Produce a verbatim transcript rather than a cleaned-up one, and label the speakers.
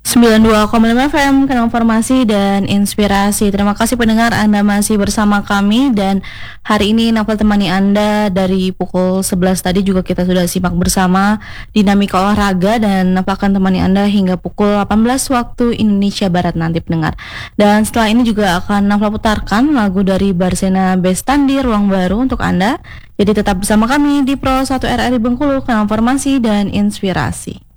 Speaker 1: sembilan puluh dua koma lima F M, Kanal Informasi dan Inspirasi. Terima kasih pendengar, Anda masih bersama kami. Dan hari ini Naufal temani Anda dari pukul sebelas tadi juga kita sudah simak bersama dinamika olahraga. Dan Naufal akan temani Anda hingga pukul delapan belas waktu Indonesia Barat nanti pendengar. Dan setelah ini juga akan Naufal putarkan lagu dari Barsena Bestandi, Ruang Baru untuk Anda. Jadi tetap bersama kami di Pro satu R R I Bengkulu, Kanal Informasi dan Inspirasi.